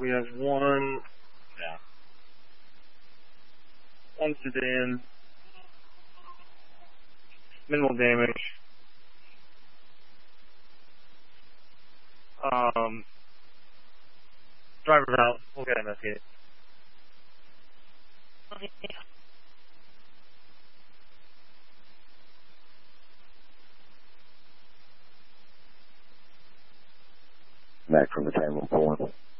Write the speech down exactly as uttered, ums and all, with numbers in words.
we have one, yeah, one sedan, minimal damage. Um, driver's out. We'll get investigated. Back from the ten one four.